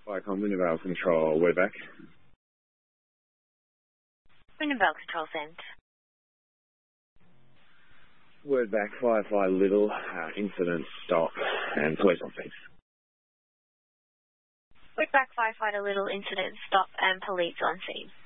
Viacom, Wintervale Control, we're back. Wintervale Control sent. Word back, Firefly Little, incident stop, and police on scene. Word back, Firefighter Little, incident stop, and police on scene.